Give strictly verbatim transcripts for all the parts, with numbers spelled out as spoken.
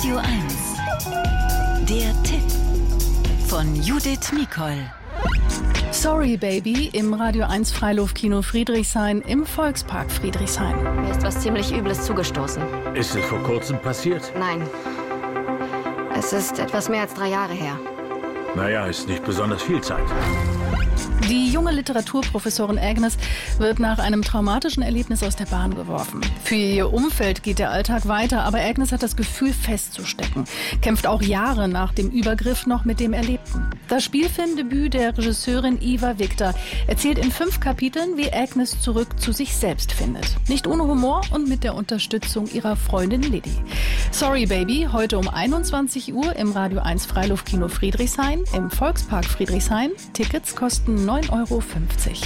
Radio eins. Der Tipp von Judith Mikol. Sorry Baby im Radio eins Freiluftkino Friedrichshain im Volkspark Friedrichshain. Mir ist was ziemlich Übles zugestoßen. Ist es vor kurzem passiert? Nein. Es ist etwas mehr als drei Jahre her. Naja, ist nicht besonders viel Zeit. Die junge Literaturprofessorin Agnes wird nach einem traumatischen Erlebnis aus der Bahn geworfen. Für ihr Umfeld geht der Alltag weiter, aber Agnes hat das Gefühl, festzustecken. Kämpft auch Jahre nach dem Übergriff noch mit dem Erlebten. Das Spielfilmdebüt der Regisseurin Iva Victor erzählt in fünf Kapiteln, wie Agnes zurück zu sich selbst findet. Nicht ohne Humor und mit der Unterstützung ihrer Freundin Liddy. Sorry Baby, heute um einundzwanzig Uhr im Radio eins Freiluftkino Friedrichshain im Volkspark Friedrichshain. Tickets kosten neun Euro fünfzig.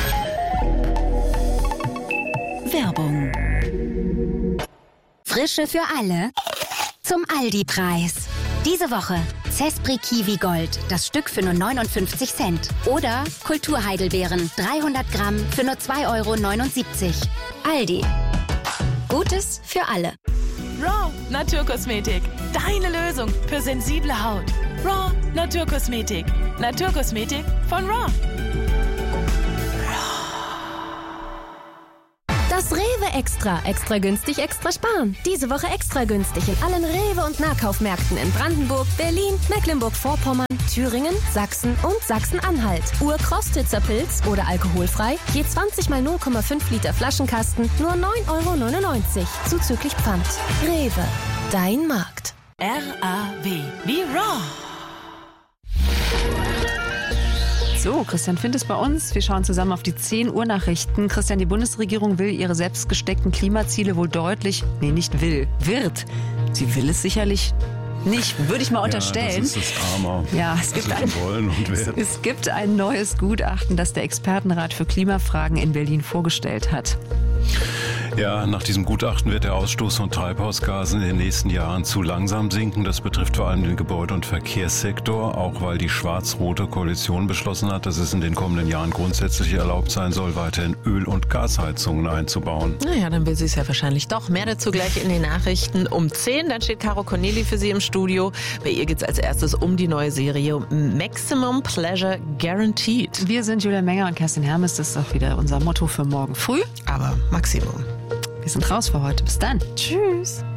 Werbung. Frische für alle zum Aldi-Preis. Diese Woche Zespri Kiwi Gold, das Stück für nur neunundfünfzig Cent. Oder Kulturheidelbeeren, dreihundert Gramm für nur zwei Euro neunundsiebzig. Aldi. Gutes für alle. Raw Naturkosmetik. Deine Lösung für sensible Haut. Raw Naturkosmetik. Naturkosmetik von Raw. Das Rewe Extra. Extra günstig, extra sparen. Diese Woche extra günstig in allen Rewe- und Nahkaufmärkten in Brandenburg, Berlin, Mecklenburg-Vorpommern, Thüringen, Sachsen und Sachsen-Anhalt. Urkostitzer Pilz oder alkoholfrei. Je zwanzig mal null Komma fünf Liter Flaschenkasten nur neun Euro neunundneunzig. Zuzüglich Pfand. Rewe. Dein Markt. R A W wie Raw. So, Christian Findt ist bei uns. Wir schauen zusammen auf die zehn Uhr Nachrichten. Christian, die Bundesregierung will ihre selbst gesteckten Klimaziele wohl deutlich, nee, nicht will, wird. Sie will es sicherlich nicht, würde ich mal unterstellen. Ja, das ist das Drama. Ja, es gibt, ein, wollen und es, es gibt ein neues Gutachten, das der Expertenrat für Klimafragen in Berlin vorgestellt hat. Ja, nach diesem Gutachten wird der Ausstoß von Treibhausgasen in den nächsten Jahren zu langsam sinken. Das betrifft vor allem den Gebäude- und Verkehrssektor, auch weil die schwarz-rote Koalition beschlossen hat, dass es in den kommenden Jahren grundsätzlich erlaubt sein soll, weiterhin Öl- und Gasheizungen einzubauen. Naja, dann will sie es ja wahrscheinlich doch. Mehr dazu gleich in den Nachrichten um zehn. Dann steht Caro Corneli für Sie im Studio. Bei ihr geht es als erstes um die neue Serie Maximum Pleasure Guaranteed. Wir sind Julia Menger und Kerstin Hermes. Das ist auch wieder unser Motto für morgen früh. Aber Maximum. Wir sind raus für heute. Bis dann. Tschüss.